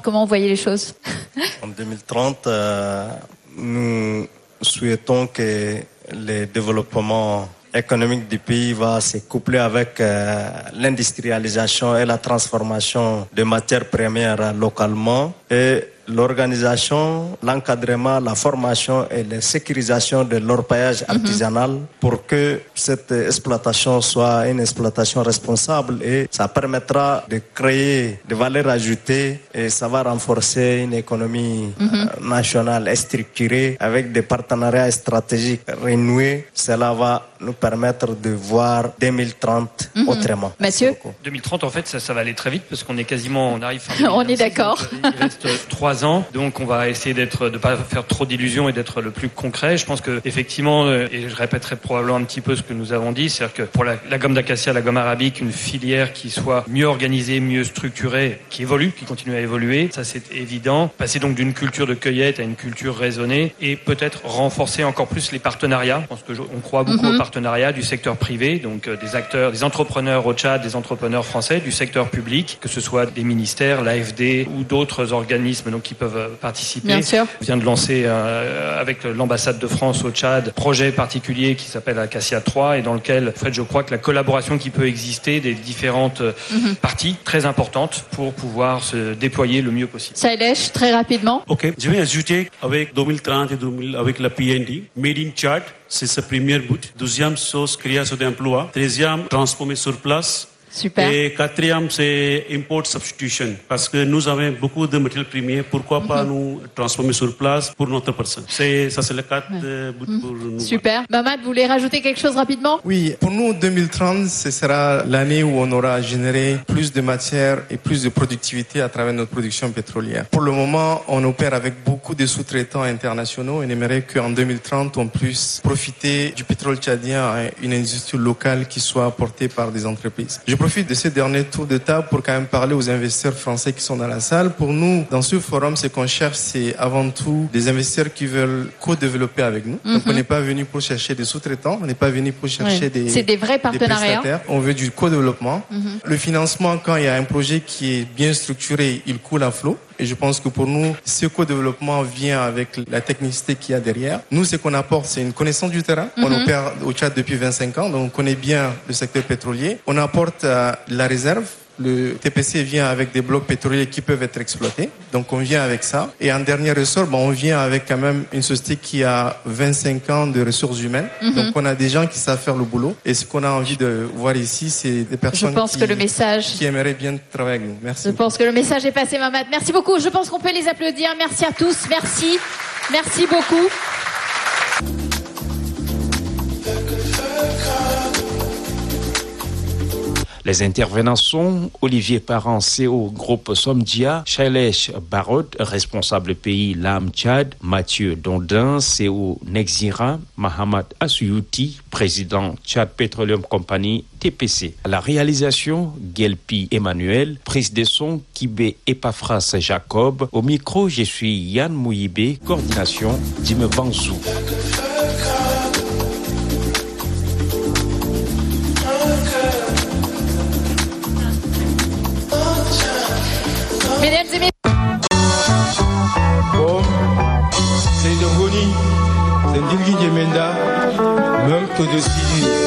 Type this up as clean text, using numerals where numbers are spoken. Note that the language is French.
comment vous voyez les choses? En 2030, nous souhaitons que le développement économique du pays va se coupler avec l'industrialisation et la transformation de matières premières localement et l'organisation, l'encadrement, la formation et la sécurisation de l'orpaillage artisanal pour que cette exploitation soit une exploitation responsable et ça permettra de créer des valeurs ajoutées et ça va renforcer une économie nationale et structurée avec des partenariats stratégiques renoués. Cela va nous permettre de voir 2030 autrement. Mathieu? 2030, en fait, ça va aller très vite parce qu'on est quasiment, on arrive fin 2026, On est d'accord. Il reste 3 ans, donc on va essayer de pas faire trop d'illusions et d'être le plus concret. Je pense que effectivement, et je répéterai probablement un petit peu ce que nous avons dit, c'est-à-dire que pour la gomme d'acacia, la gomme arabique, une filière qui soit mieux organisée, mieux structurée, qui évolue, qui continue à évoluer, ça c'est évident. Passer donc d'une culture de cueillette à une culture raisonnée et peut-être renforcer encore plus les partenariats. Je pense que on croit beaucoup aux partenariats du secteur privé, donc des acteurs, des entrepreneurs au Tchad, des entrepreneurs français, du secteur public, que ce soit des ministères, l'AFD ou d'autres organismes donc qui peuvent participer. Bien sûr. On vient de lancer avec l'ambassade de France au Tchad, projet particulier qui s'appelle Acacia 3 et dans lequel, en fait, je crois que la collaboration qui peut exister des différentes parties très importantes pour pouvoir se déployer le mieux possible. Sailesh, très rapidement. Ok, je vais ajouter avec 2030 et avec la PND, Made in Tchad, c'est sa première but. Deuxième chose, création d'emplois. Troisième, transformer sur place. Super. Et quatrième, c'est import substitution. Parce que nous avons beaucoup de matériel premier. Pourquoi pas nous transformer sur place pour notre personne? Ça, c'est le 4 buts pour nous. Super. Mamad, vous voulez rajouter quelque chose rapidement? Oui, pour nous, 2030, ce sera l'année où on aura généré plus de matière et plus de productivité à travers notre production pétrolière. Pour le moment, on opère avec beaucoup de sous-traitants internationaux et on aimerait qu'en 2030, on puisse profiter du pétrole tchadien à une industrie locale qui soit portée par des entreprises. Je profite de ce dernier tour de table pour quand même parler aux investisseurs français qui sont dans la salle. Pour nous, dans ce forum, ce qu'on cherche, c'est avant tout des investisseurs qui veulent co-développer avec nous. Donc, on n'est pas venu pour chercher des sous-traitants, on n'est pas venu pour chercher C'est des vrais partenariats. prestataires. On veut du co-développement. Le financement, quand il y a un projet qui est bien structuré, il coule à flot. Et je pense que pour nous, ce co-développement vient avec la technicité qu'il y a derrière. Nous, ce qu'on apporte, c'est une connaissance du terrain. On opère au Tchad depuis 25 ans, donc on connaît bien le secteur pétrolier. On apporte la réserve. Le TPC vient avec des blocs pétroliers qui peuvent être exploités. Donc on vient avec ça. Et en dernier ressort, on vient avec quand même une société qui a 25 ans de ressources humaines. Donc on a des gens qui savent faire le boulot. Et ce qu'on a envie de voir ici, c'est des personnes qui aimeraient bien travailler avec nous. Merci. Je pense que le message est passé, Mamad. Merci beaucoup. Je pense qu'on peut les applaudir. Merci à tous. Merci. Merci beaucoup. Les intervenants sont Olivier Parent, CEO groupe Somdia, Sailesh Barod, responsable pays LAM Tchad, Mathieu Dondin, CEO Nexira, Mahamad Asuyuti, président Tchad Petroleum Company, TPC. À la réalisation, Gelpi Emmanuel, prise de son, Kibé Epaphras Jacob. Au micro, je suis Yann Mouyibé, coordination Dime Banzou. Mesdames et messieurs. C'est Dongoni, c'est Ndilgi Djemenda, même que de